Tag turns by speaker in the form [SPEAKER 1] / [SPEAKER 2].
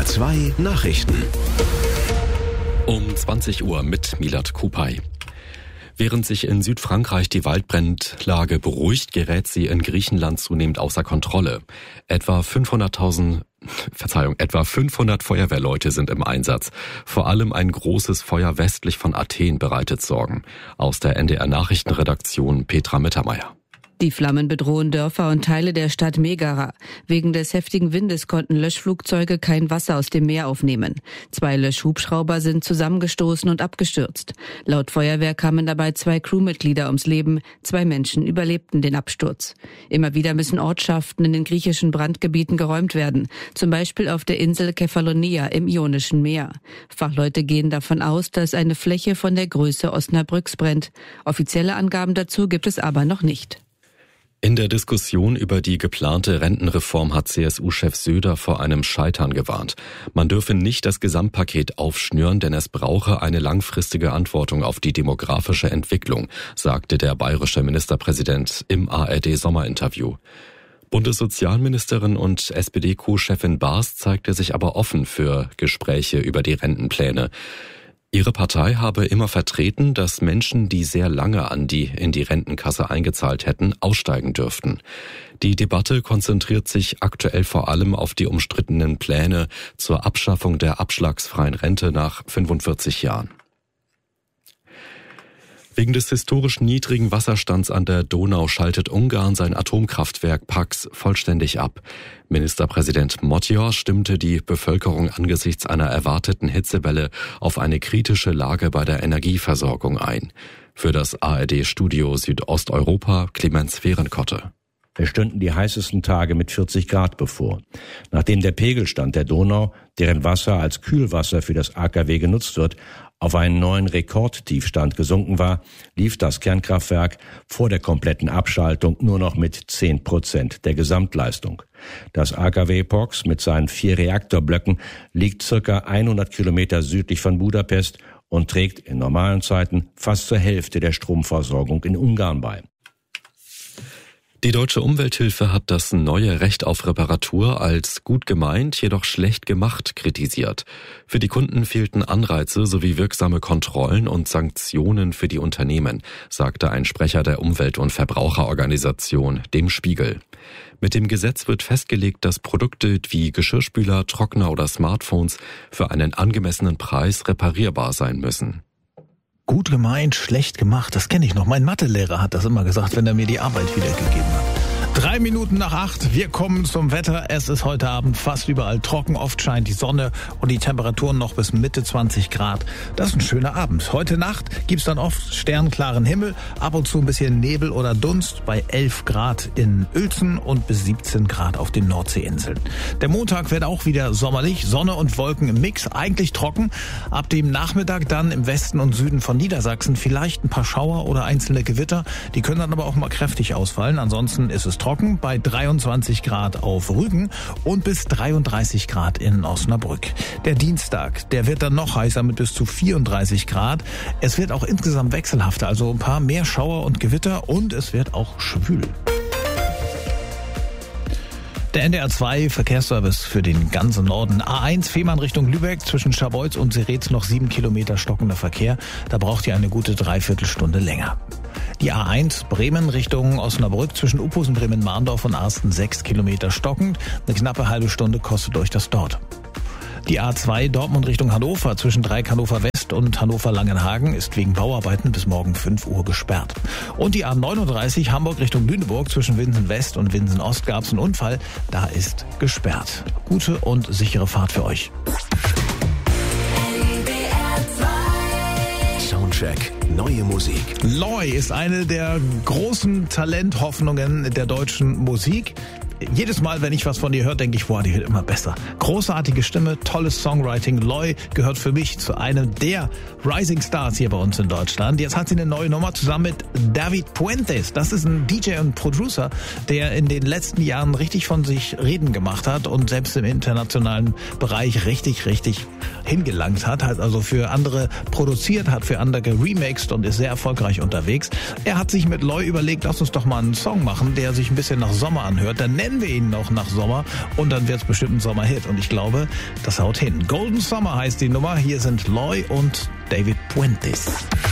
[SPEAKER 1] NDR 2 Nachrichten.
[SPEAKER 2] Um 20 Uhr mit Milad Kupay. Während sich in Südfrankreich die Waldbrandlage beruhigt, gerät sie in Griechenland zunehmend außer Kontrolle. Etwa 500 Feuerwehrleute sind im Einsatz. Vor allem ein großes Feuer westlich von Athen bereitet Sorgen. Aus der NDR Nachrichtenredaktion Petra Mittermeier.
[SPEAKER 3] Die Flammen bedrohen Dörfer und Teile der Stadt Megara. Wegen des heftigen Windes konnten Löschflugzeuge kein Wasser aus dem Meer aufnehmen. 2 Löschhubschrauber sind zusammengestoßen und abgestürzt. Laut Feuerwehr kamen dabei 2 Crewmitglieder ums Leben. 2 Menschen überlebten den Absturz. Immer wieder müssen Ortschaften in den griechischen Brandgebieten geräumt werden. Zum Beispiel auf der Insel Kefalonia im Ionischen Meer. Fachleute gehen davon aus, dass eine Fläche von der Größe Osnabrücks brennt. Offizielle Angaben dazu gibt es aber noch nicht.
[SPEAKER 2] In der Diskussion über die geplante Rentenreform hat CSU-Chef Söder vor einem Scheitern gewarnt. Man dürfe nicht das Gesamtpaket aufschnüren, denn es brauche eine langfristige Antwortung auf die demografische Entwicklung, sagte der bayerische Ministerpräsident im ARD-Sommerinterview. Bundessozialministerin und SPD-Co-Chefin Baas zeigte sich aber offen für Gespräche über die Rentenpläne. Ihre Partei habe immer vertreten, dass Menschen, die sehr lange in die Rentenkasse eingezahlt hätten, aussteigen dürften. Die Debatte konzentriert sich aktuell vor allem auf die umstrittenen Pläne zur Abschaffung der abschlagsfreien Rente nach 45 Jahren. Wegen des historisch niedrigen Wasserstands an der Donau schaltet Ungarn sein Atomkraftwerk Paks vollständig ab. Ministerpräsident Magyar stimmte die Bevölkerung angesichts einer erwarteten Hitzewelle auf eine kritische Lage bei der Energieversorgung ein. Für das ARD-Studio Südosteuropa Clemens Fehrenkotte.
[SPEAKER 4] Es stünden die heißesten Tage mit 40 Grad bevor. Nachdem der Pegelstand der Donau, deren Wasser als Kühlwasser für das AKW genutzt wird, auf einen neuen Rekordtiefstand gesunken war, lief das Kernkraftwerk vor der kompletten Abschaltung nur noch mit 10% der Gesamtleistung. Das AKW Paks mit seinen 4 Reaktorblöcken liegt circa 100 Kilometer südlich von Budapest und trägt in normalen Zeiten fast zur Hälfte der Stromversorgung in Ungarn bei.
[SPEAKER 2] Die Deutsche Umwelthilfe hat das neue Recht auf Reparatur als gut gemeint, jedoch schlecht gemacht kritisiert. Für die Kunden fehlten Anreize sowie wirksame Kontrollen und Sanktionen für die Unternehmen, sagte ein Sprecher der Umwelt- und Verbraucherorganisation, dem Spiegel. Mit dem Gesetz wird festgelegt, dass Produkte wie Geschirrspüler, Trockner oder Smartphones für einen angemessenen Preis reparierbar sein müssen.
[SPEAKER 5] Gut gemeint, schlecht gemacht, das kenne ich noch. Mein Mathelehrer hat das immer gesagt, wenn er mir die Arbeit wiedergegeben hat. 3 Minuten nach 8, wir kommen zum Wetter. Es ist heute Abend fast überall trocken, oft scheint die Sonne und die Temperaturen noch bis Mitte 20 Grad. Das ist ein schöner Abend. Heute Nacht gibt's dann oft sternklaren Himmel, ab und zu ein bisschen Nebel oder Dunst bei 11 Grad in Uelzen und bis 17 Grad auf den Nordseeinseln. Der Montag wird auch wieder sommerlich, Sonne und Wolken im Mix, eigentlich trocken. Ab dem Nachmittag dann im Westen und Süden von Niedersachsen vielleicht ein paar Schauer oder einzelne Gewitter. Die können dann aber auch mal kräftig ausfallen. Ansonsten ist es trocken bei 23 Grad auf Rügen und bis 33 Grad in Osnabrück. Der Dienstag, der wird dann noch heißer mit bis zu 34 Grad. Es wird auch insgesamt wechselhafter, also ein paar mehr Schauer und Gewitter und es wird auch schwül. Der NDR 2 Verkehrsservice für den ganzen Norden. A1 Fehmarn Richtung Lübeck, zwischen Scharbeutz und Seretz noch 7 Kilometer stockender Verkehr. Da braucht ihr eine gute Dreiviertelstunde länger. Die A1 Bremen Richtung Osnabrück, zwischen Uphusen, Bremen-Mahndorf und Arsten 6 Kilometer stockend. Eine knappe halbe Stunde kostet euch das dort. Die A2 Dortmund Richtung Hannover, zwischen Dreieck Hannover West und Hannover Langenhagen ist wegen Bauarbeiten bis morgen 5 Uhr gesperrt. Und die A39 Hamburg Richtung Lüneburg, zwischen Winsen West und Winsen Ost gab es einen Unfall. Da ist gesperrt. Gute und sichere Fahrt für euch.
[SPEAKER 1] Soundcheck. Neue Musik.
[SPEAKER 5] Loi ist eine der großen Talenthoffnungen der deutschen Musik. Jedes Mal, wenn ich was von ihr höre, denke ich, wow, die wird immer besser. Großartige Stimme, tolles Songwriting. Loi gehört für mich zu einem der Rising Stars hier bei uns in Deutschland. Jetzt hat sie eine neue Nummer zusammen mit David Puentes. Das ist ein DJ und Producer, der in den letzten Jahren richtig von sich reden gemacht hat und selbst im internationalen Bereich richtig hingelangt hat. Hat also für andere produziert, hat für andere geremixed und ist sehr erfolgreich unterwegs. Er hat sich mit Loi überlegt, lass uns doch mal einen Song machen, der sich ein bisschen nach Sommer anhört. Dann nennt kennen wir ihn noch nach Sommer und dann wird's bestimmt ein Sommerhit. Und ich glaube, das haut hin. Golden Summer heißt die Nummer. Hier sind Loy und David Puentes.